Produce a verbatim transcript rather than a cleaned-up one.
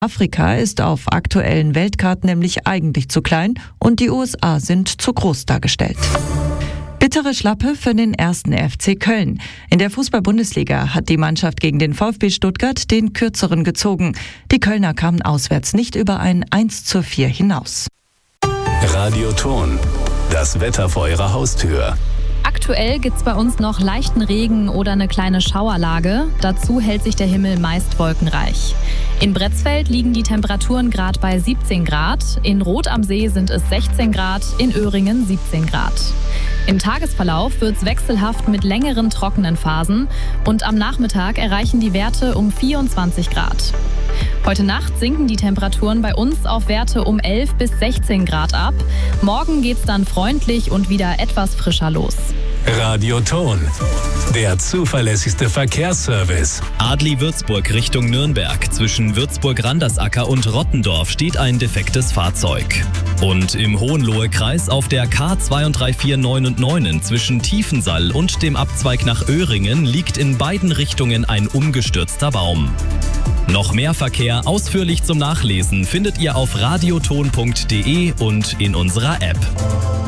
Afrika ist auf aktuellen Weltkarten nämlich eigentlich zu klein und die U S A sind zu groß dargestellt. Bittere Schlappe für den ersten F C Köln. In der Fußball-Bundesliga hat die Mannschaft gegen den VfB Stuttgart den kürzeren gezogen. Die Kölner kamen auswärts nicht über ein eins zu vier hinaus. Radio Ton, das Wetter vor Ihrer Haustür. Aktuell gibt's bei uns noch leichten Regen oder eine kleine Schauerlage. Dazu hält sich der Himmel meist wolkenreich. In Bretzfeld liegen die Temperaturen gerade bei siebzehn Grad. In Rot am See sind es sechzehn Grad, in Öhringen siebzehn Grad. Im Tagesverlauf wird's wechselhaft mit längeren trockenen Phasen und am Nachmittag erreichen die Werte um vierundzwanzig Grad. Heute Nacht sinken die Temperaturen bei uns auf Werte um elf bis sechzehn Grad ab. Morgen geht's dann freundlich und wieder etwas frischer los. Radio Ton, der zuverlässigste Verkehrsservice. Adli-Würzburg Richtung Nürnberg. Zwischen Würzburg-Randersacker und Rottendorf steht ein defektes Fahrzeug. Und im Hohenlohe-Kreis auf der K zwei drei vier neun und neun zwischen Tiefensall und dem Abzweig nach Öhringen liegt in beiden Richtungen ein umgestürzter Baum. Noch mehr Verkehr ausführlich zum Nachlesen findet ihr auf radioton punkt de und in unserer App.